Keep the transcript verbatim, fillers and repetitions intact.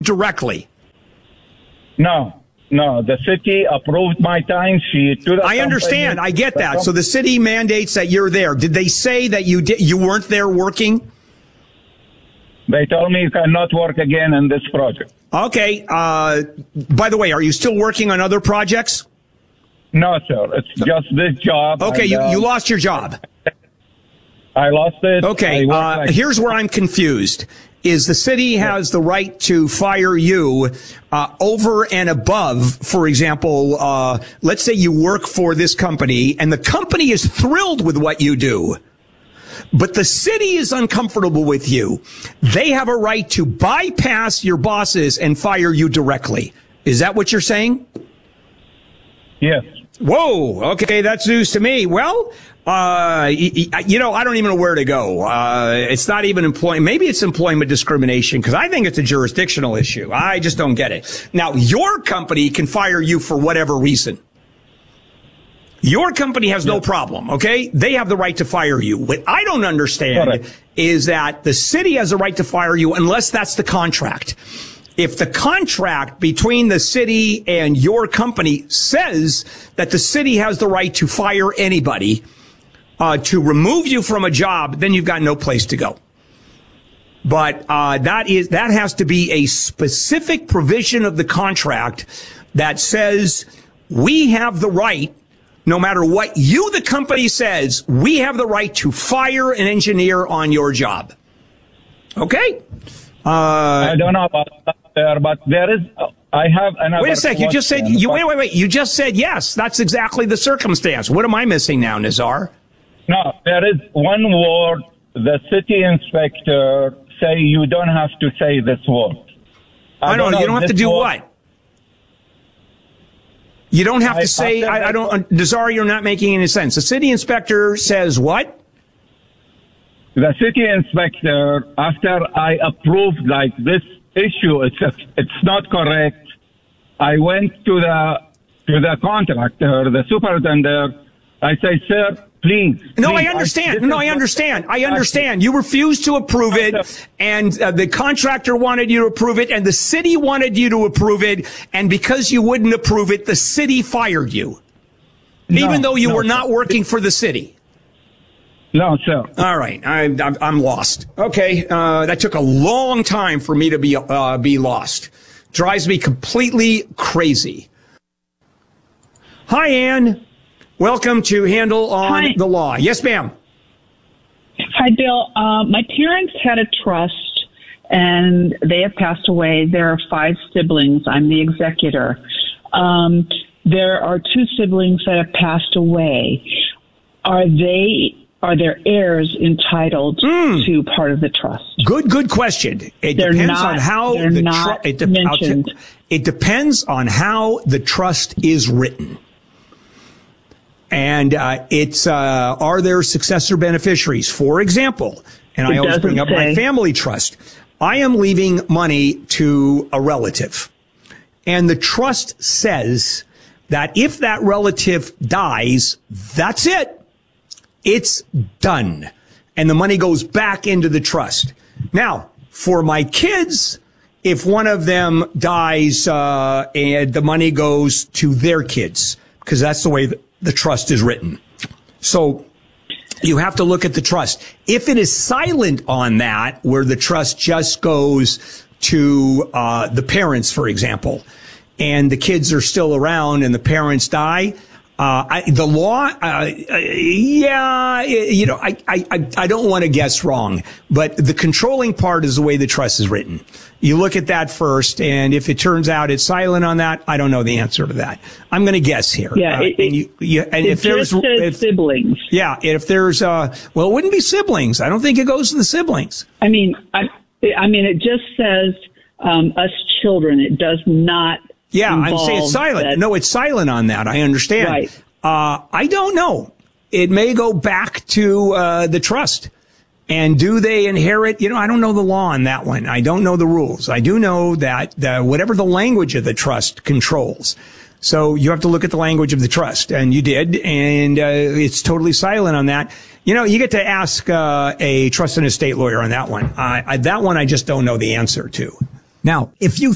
directly? No, no. The city approved my timesheet to the I understand. company. I get that. So the city mandates that you're there. Did they say that you did, you weren't there working? They told me you cannot work again in this project. Okay. Uh, by the way, are you still working on other projects? No, sir. It's just this job. Okay, and, you, uh, you lost your job. I lost it. Okay, I worked uh, like- here's where I'm confused. Is the city has the right to fire you uh, over and above, for example, uh, let's say you work for this company and the company is thrilled with what you do, but the city is uncomfortable with you. They have a right to bypass your bosses and fire you directly. Is that what you're saying? Yes. Whoa. Okay. That's news to me. Well, uh, you know, I don't even know where to go. Uh, it's not even employment. Maybe it's employment discrimination because I think it's a jurisdictional issue. I just don't get it. Now, your company can fire you for whatever reason. Your company has no problem, okay? They have the right to fire you. What I don't understand Correct. is that the city has the right to fire you unless that's the contract. If the contract between the city and your company says that the city has the right to fire anybody, uh, to remove you from a job, then you've got no place to go. But uh, that is that has to be a specific provision of the contract that says we have the right, no matter what you, the company, says, we have the right to fire an engineer on your job. Okay? Uh, I don't know about that, there, but there is. Uh, I have another. wait a sec. You just said question. you wait, wait, wait. You just said yes. That's exactly the circumstance. What am I missing now, Nizar? No, there is one word. The city inspector say you don't have to say this word. I, I don't know. You don't have to do word, what? You don't have I- to say. after I, I don't. Nizar, you're not making any sense. The city inspector says what? The city inspector, after I approved like this issue, it's it's not correct. I went to the to the contractor, the superintendent. I say, sir, please. No, please, I understand. I, no, I understand. I understand. You refused to approve it, and uh, the contractor wanted you to approve it, and the city wanted you to approve it, and because you wouldn't approve it, the city fired you, No, even though you no, were not working for the city. No, sir. All right, I, I'm, I'm lost. Okay, uh, that took a long time for me to be uh, be lost. Drives me completely crazy. Hi, Ann. Welcome to Handle on Hi. the Law. Yes, ma'am. Hi, Bill. Uh, my parents had a trust, and they have passed away. There are five siblings. I'm the executor. Um, there are two siblings that have passed away. Are they? Are their heirs entitled Mm. to part of the trust? Good, good question. It They're depends not- on how they're the not it, de- I'll t- mentioned. it depends on how the trust is written. And uh, it's uh, are there successor beneficiaries? For example, and I It always bring up doesn't my say. family trust. I am leaving money to a relative, and the trust says that if that relative dies, that's it. It's done. And the money goes back into the trust. Now, for my kids, if one of them dies, uh, and the money goes to their kids, because that's the way the, the trust is written. So you have to look at the trust. If it is silent on that, where the trust just goes to, uh, the parents, for example, and the kids are still around and the parents die, Uh, I, the law, uh, yeah, you know, I, I, I don't want to guess wrong, but the controlling part is the way the trust is written. You look at that first, and if it turns out it's silent on that, I don't know the answer to that. I'm going to guess here. Yeah, Uh, it- and you, you, and It if there's, just says if, siblings. yeah, if there's, uh, well, it wouldn't be siblings. I don't think it goes to the siblings. I mean, I, I mean, it just says um, us children. It does not. Yeah, I'm saying it's involve silent. that- No, it's silent on that. I understand. Right. Uh, I don't know. It may go back to uh, the trust. And do they inherit? You know, I don't know the law on that one. I don't know the rules. I do know that the, whatever the language of the trust controls. So you have to look at the language of the trust, and you did, and uh, it's totally silent on that. You know, you get to ask uh, a trust and estate lawyer on that one. Uh, I, that one I just don't know the answer to. Now, if you